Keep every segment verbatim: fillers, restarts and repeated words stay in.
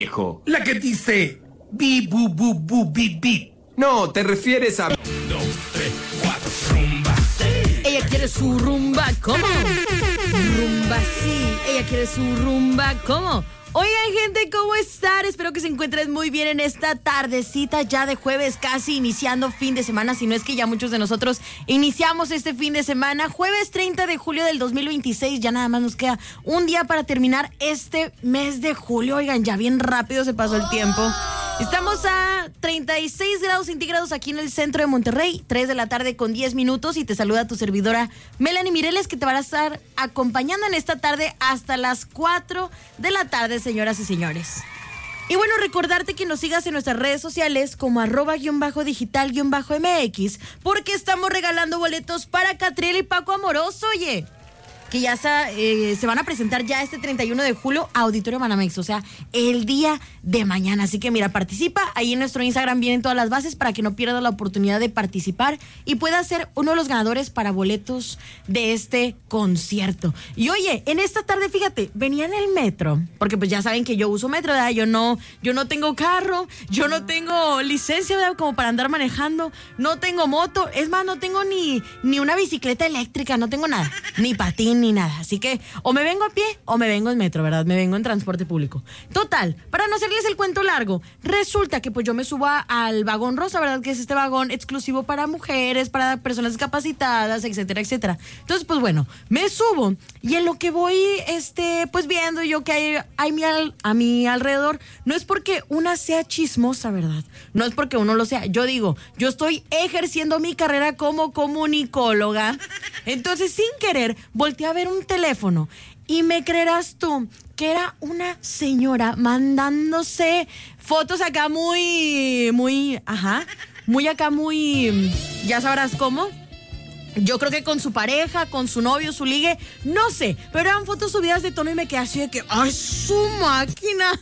hijo. La que dice bi bu bu bu bi bi. No, te refieres a... Dos, tres, cuatro, rumba, sí. Ella quiere su rumba, ¿cómo? Rumba, sí. Ella quiere su rumba, ¿cómo? Oigan, gente, ¿cómo están? Espero que se encuentren muy bien en esta tardecita ya de jueves, casi iniciando fin de semana, si no es que ya muchos de nosotros iniciamos este fin de semana. Jueves treinta de julio del dos mil veintiséis, ya nada más nos queda un día para terminar este mes de julio. Oigan, ya bien rápido se pasó el tiempo. Estamos a treinta y seis grados centígrados aquí en el centro de Monterrey, tres de la tarde con diez minutos, y te saluda tu servidora Melanie Mireles, que te va a estar acompañando en esta tarde hasta las cuatro de la tarde, señoras y señores. Y bueno, recordarte que nos sigas en nuestras redes sociales como arroba guión bajo digital guión bajo mx, porque estamos regalando boletos para Catriel y Paco Amoroso, oye, que ya está, eh, se van a presentar ya este treinta y uno de julio a Auditorio Banamex, o sea, el día de mañana. Así que mira, participa, ahí en nuestro Instagram vienen todas las bases para que no pierdas la oportunidad de participar y puedas ser uno de los ganadores para boletos de este concierto. Y oye, en esta tarde, fíjate, venía en el metro, porque pues ya saben que yo uso metro, ¿verdad? Yo no, yo no tengo carro, yo no tengo licencia, ¿verdad? Como para andar manejando, no tengo moto, es más, no tengo ni, ni una bicicleta eléctrica, no tengo nada, ni patín, ni nada. Así que o me vengo a pie o me vengo en metro, ¿verdad? Me vengo en transporte público. Total, para no hacerles el cuento largo, resulta que pues yo me subo a, al vagón rosa, ¿verdad? Que es este vagón exclusivo para mujeres, para personas discapacitadas, etcétera, etcétera. Entonces, pues bueno, me subo y en lo que voy, este, pues viendo yo que hay, hay mi al, a mi alrededor, no es porque una sea chismosa, ¿verdad? No es porque uno lo sea. Yo digo, yo estoy ejerciendo mi carrera como comunicóloga. Entonces, sin querer, volteé a ver un teléfono y me creerás tú que era una señora mandándose fotos acá muy, muy, ajá, muy acá muy, ya sabrás cómo. Yo creo que con su pareja, con su novio, su ligue, no sé, pero eran fotos subidas de tono y me quedé así de que, ¡ay, su máquina!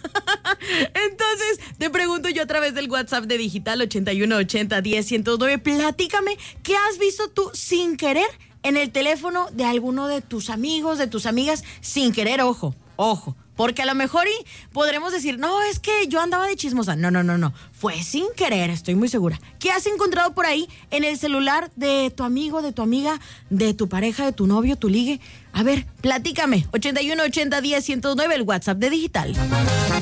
Entonces, te pregunto yo a través del WhatsApp de Digital ochenta y uno ochenta diez ciento nueve, platícame, ¿qué has visto tú sin querer en el teléfono de alguno de tus amigos, de tus amigas, sin querer? Ojo, ojo. Porque a lo mejor y podremos decir, no, es que yo andaba de chismosa. No, no, no, no. Fue sin querer, estoy muy segura. ¿Qué has encontrado por ahí en el celular de tu amigo, de tu amiga, de tu pareja, de tu novio, tu ligue? A ver, platícame. ochenta y uno ochenta diez ciento nueve, el WhatsApp de Digital.